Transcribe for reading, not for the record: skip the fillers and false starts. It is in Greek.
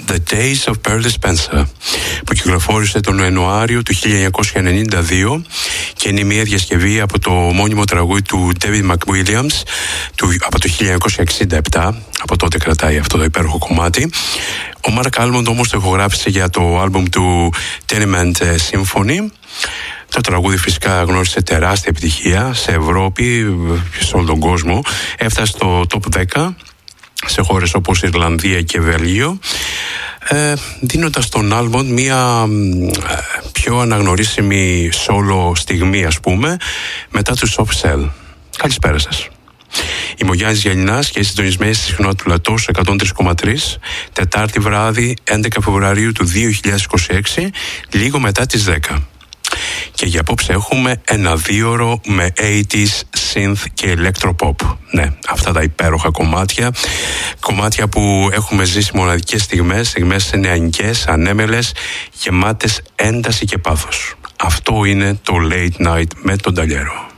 The Days of Pearl Spencer, που κυκλοφόρησε τον Ιανουάριο του 1992 και είναι μια διασκευή από το μόνιμο τραγούδι του David McWilliams από το 1967. Από τότε κρατάει αυτό το υπέροχο κομμάτι. Ο Mark Almond όμως το ηχογράφησε για το άλμπουμ του Tenement Symphony. Το τραγούδι φυσικά γνώρισε τεράστια επιτυχία σε Ευρώπη, σε όλο τον κόσμο. Έφτασε στο top 10 σε χώρες όπως Ιρλανδία και Βέλγιο, δίνοντας στον Almond μια πιο αναγνωρίσιμη solo στιγμή, ας πούμε, μετά του Soft Cell. Καλησπέρα σας. Είμαι ο Γιάννης Γιαννινάς και συντονισμένοι στη συχνότητα του Λατός 103,3, Τετάρτη βράδυ 11 Φεβρουαρίου του 2026, λίγο μετά τις 10. Και για απόψε έχουμε ένα 2ωρο με 80s, synth και electropop. Ναι, αυτά τα υπέροχα κομμάτια που έχουμε ζήσει μοναδικές στιγμές νεανικές, ανέμελες, γεμάτες ένταση και πάθος. Αυτό είναι το Late Night με τον Ταλιέρο.